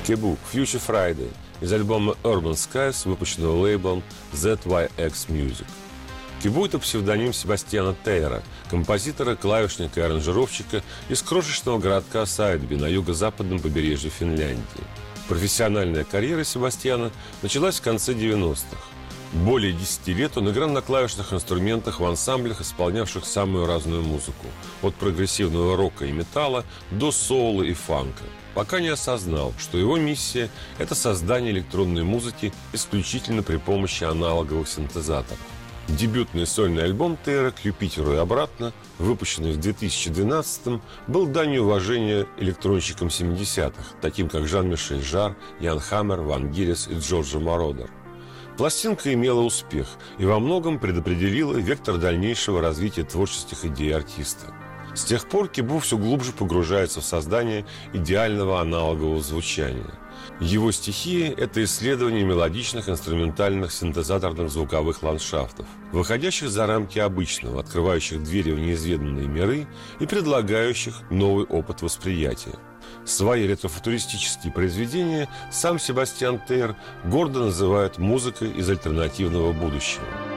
Кебу Future Friday из альбома Urban Skies, выпущенного лейблом ZYX Music. Кебу – это псевдоним Себастьяна Тейра, композитора, клавишника и аранжировщика из крошечного городка Сайдби на юго-западном побережье Финляндии. Профессиональная карьера Себастьяна началась в конце 90-х. Более 10 лет он играл на клавишных инструментах в ансамблях, исполнявших самую разную музыку, от прогрессивного рока и металла до соула и фанка, пока не осознал, что его миссия – это создание электронной музыки исключительно при помощи аналоговых синтезаторов. Дебютный сольный альбом Тейра «К Юпитеру и обратно», выпущенный в 2012-м, был данью уважения электронщикам 70-х, таким как Жан-Мишель Жар, Ян Хаммер, Ван Гиллес и Джорджо Мородер. Пластинка имела успех и во многом предопределила вектор дальнейшего развития творческих идей артиста. С тех пор Кебу все глубже погружается в создание идеального аналогового звучания. Его стихия – это исследование мелодичных, инструментальных, синтезаторных звуковых ландшафтов, выходящих за рамки обычного, открывающих двери в неизведанные миры и предлагающих новый опыт восприятия. Свои ретрофутуристические произведения сам Себастьян Тейр гордо называет музыкой из альтернативного будущего.